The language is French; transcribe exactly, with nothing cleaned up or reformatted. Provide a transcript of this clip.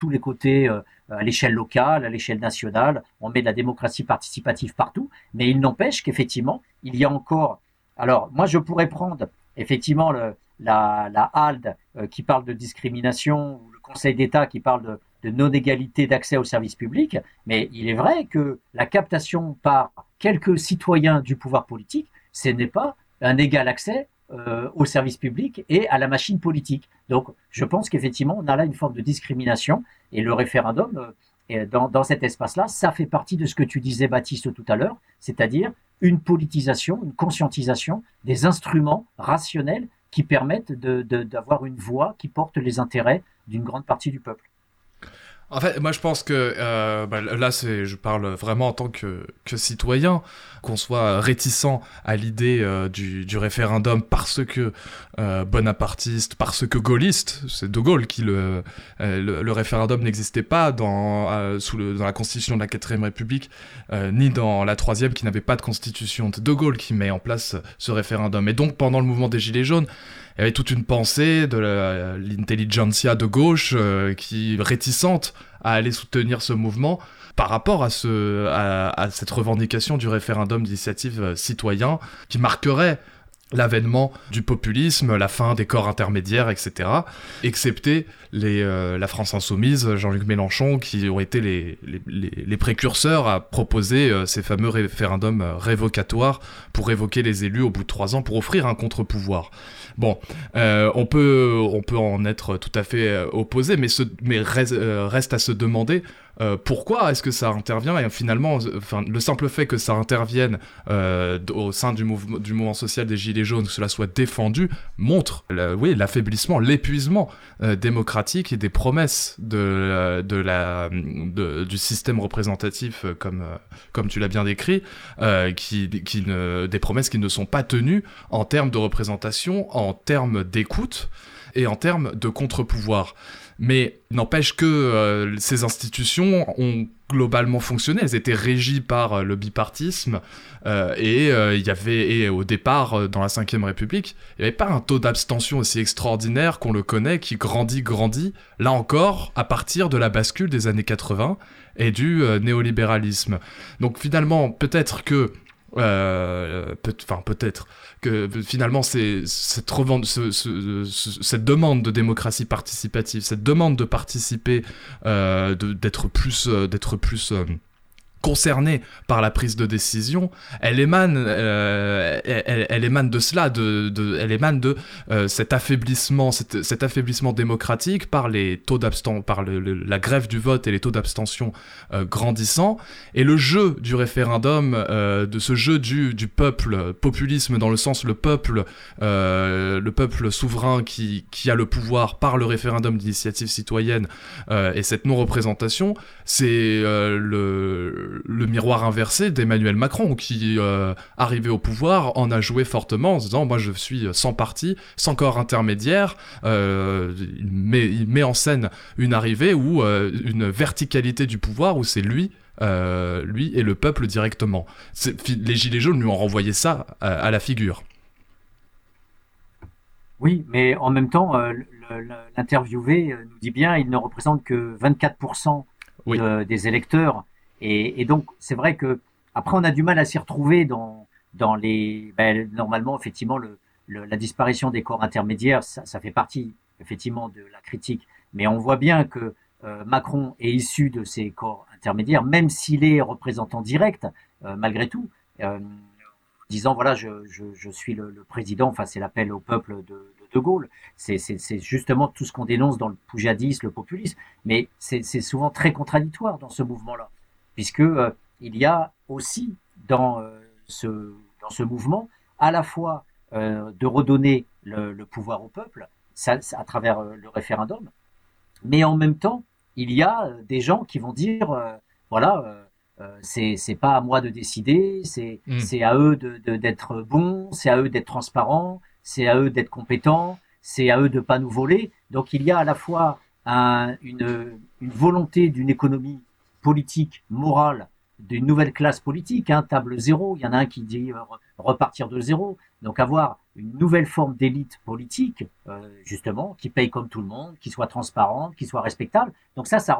tous les côtés, euh, à l'échelle locale, à l'échelle nationale. On met de la démocratie participative partout, mais il n'empêche qu'effectivement, il y a encore. Alors, moi, je pourrais prendre effectivement le, la, la HALD euh, qui parle de discrimination, ou le Conseil d'État qui parle de, de non-égalité d'accès aux services publics, mais il est vrai que la captation par quelques citoyens du pouvoir politique, ce n'est pas un égal accès euh, aux services publics et à la machine politique. Donc, je pense qu'effectivement, on a là une forme de discrimination, et le référendum, euh, dans, dans cet espace-là, ça fait partie de ce que tu disais, Baptiste, tout à l'heure, c'est-à-dire une politisation, une conscientisation des instruments rationnels qui permettent de, de, d'avoir une voix qui porte les intérêts d'une grande partie du peuple. En fait, moi je pense que euh, bah, là, c'est, je parle vraiment en tant que, que citoyen, qu'on soit réticent à l'idée euh, du, du référendum parce que euh, bonapartiste, parce que gaulliste. C'est De Gaulle qui le, euh, le, le référendum n'existait pas dans, euh, sous le, dans la constitution de la quatrième République, euh, ni dans la troisième qui n'avait pas de constitution. C'est De Gaulle qui met en place ce référendum. Et donc pendant le mouvement des Gilets jaunes, il y avait toute une pensée de la, l'intelligentsia de gauche euh, qui réticente à aller soutenir ce mouvement par rapport à, ce, à, à cette revendication du référendum d'initiative euh, citoyen qui marquerait l'avènement du populisme, la fin des corps intermédiaires, et cetera, excepté les, euh, la France Insoumise, Jean-Luc Mélenchon, qui ont été les, les, les, les précurseurs à proposer euh, ces fameux référendums euh, révocatoires pour révoquer les élus au bout de trois ans, pour offrir un contre-pouvoir. Bon, euh, on peut, on peut en être tout à fait euh, opposé, mais, ce, mais reste, euh, reste à se demander euh, pourquoi est-ce que ça intervient, et finalement, enfin, le simple fait que ça intervienne euh, au sein du, mouvement, du mouvement social des Gilets jaunes, que cela soit défendu, montre le, oui, l'affaiblissement, l'épuisement euh, démocratique et des promesses de, de la, de, du système représentatif, euh, comme, euh, comme tu l'as bien décrit, euh, qui, qui ne, des promesses qui ne sont pas tenues en termes de représentation, en termes d'écoute et en termes de contre-pouvoir. Mais n'empêche que euh, ces institutions ont globalement fonctionné, elles étaient régies par euh, le bipartisme, euh, et euh, il y avait, et au départ, euh, dans la cinquième République, il n'y avait pas un taux d'abstention aussi extraordinaire qu'on le connaît, qui grandit, grandit, là encore, à partir de la bascule des années quatre-vingts et du euh, néolibéralisme. Donc finalement, peut-être que Euh, peut, enfin peut-être que finalement c'est cette revend, ce, ce, ce, cette demande de démocratie participative, cette demande de participer, euh, de, d'être plus, euh, d'être plus euh, concernée par la prise de décision, elle émane, euh, elle, elle émane de cela, de, de, elle émane de euh, cet affaiblissement, cet, cet affaiblissement démocratique par les taux d'abstention, par le, le, la grève du vote et les taux d'abstention euh, grandissants, et le jeu du référendum, euh, de ce jeu du, du peuple, populisme dans le sens le peuple, euh, le peuple souverain qui, qui a le pouvoir par le référendum d'initiative citoyenne, euh, et cette non-représentation, c'est euh, le le miroir inversé d'Emmanuel Macron qui, euh, arrivé au pouvoir, en a joué fortement en se disant « moi je suis sans parti, sans corps intermédiaire euh, », il, met, il met en scène une arrivée où euh, une verticalité du pouvoir où c'est lui euh, lui et le peuple directement. C'est, les Gilets jaunes lui ont renvoyé ça à, à la figure. Oui, mais en même temps, euh, le, le, l'interviewé nous dit bien il ne représente que vingt-quatre pour cent oui. de, des électeurs. Et, et donc, c'est vrai que après, on a du mal à s'y retrouver dans dans les. Ben, normalement, effectivement, le, le, la disparition des corps intermédiaires, ça, ça fait partie effectivement de la critique. Mais on voit bien que euh, Macron est issu de ces corps intermédiaires, même s'il est représentant direct, euh, malgré tout, euh, disant voilà, je je, je suis le, le président. Enfin, c'est l'appel au peuple de de, de Gaulle. C'est, c'est c'est justement tout ce qu'on dénonce dans le poujadisme, le populisme. Mais c'est c'est souvent très contradictoire dans ce mouvement-là. Puisque euh, il y a aussi dans euh, ce dans ce mouvement à la fois euh, de redonner le, le pouvoir au peuple ça, ça, à travers euh, le référendum, mais en même temps il y a euh, des gens qui vont dire euh, voilà euh, euh, c'est c'est pas à moi de décider, c'est mmh. c'est à eux de, de d'être bons, c'est à eux d'être transparents, c'est à eux d'être compétents, c'est à eux de pas nous voler. Donc il y a à la fois un, une une volonté d'une économie politique, morale, d'une nouvelle classe politique, hein, table zéro. Il y en a un qui dit euh, repartir de zéro. Donc avoir une nouvelle forme d'élite politique, euh, justement, qui paye comme tout le monde, qui soit transparente, qui soit respectable. Donc ça, ça